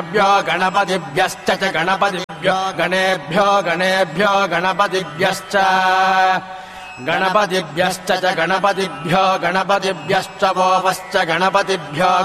गणपतिभ्यश्च च गणपतिभ्यो गणेभ्यो गणेभ्यो गणपतिभ्यश्च गणपतिभ्यश्च च गणपतिभ्यो गणपतिभ्यश्च वो वश्च गणपतिभ्यो